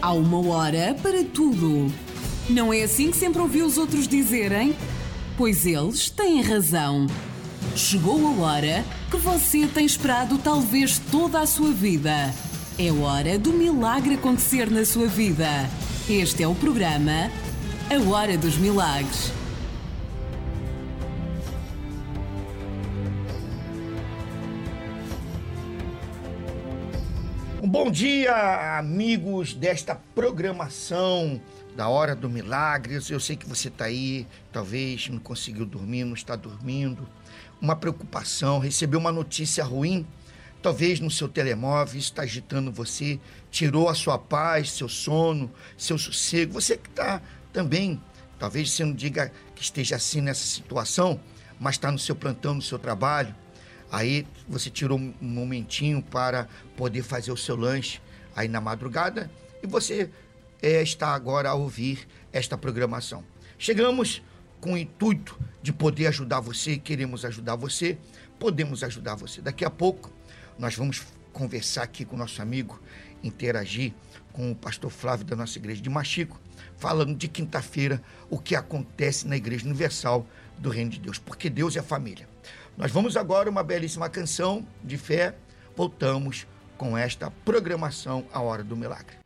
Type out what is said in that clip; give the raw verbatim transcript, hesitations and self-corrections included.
Há uma hora para tudo. Não é assim que sempre ouviu os outros dizerem? Pois eles têm razão. Chegou a hora que você tem esperado talvez toda a sua vida. É hora do milagre acontecer na sua vida. Este é o programa A Hora dos Milagres. Bom dia, amigos desta programação da Hora do Milagres. Eu sei que você está aí, talvez não conseguiu dormir, não está dormindo. Uma preocupação, recebeu uma notícia ruim, talvez no seu telemóvel, isso está agitando você, tirou a sua paz, seu sono, seu sossego. Você que está também, talvez você não diga que esteja assim nessa situação, mas está no seu plantão, no seu trabalho. Aí você tirou um momentinho para poder fazer o seu lanche aí na madrugada e você é, está agora a ouvir esta programação. Chegamos com o intuito de poder ajudar você, queremos ajudar você, podemos ajudar você. Daqui a pouco nós vamos conversar aqui com o nosso amigo, interagir com o pastor Flávio da nossa igreja de Machico, falando de quinta-feira o que acontece na Igreja Universal do Reino de Deus, porque Deus é família. Nós vamos agora uma belíssima canção de fé, voltamos com esta programação A Hora do Milagre.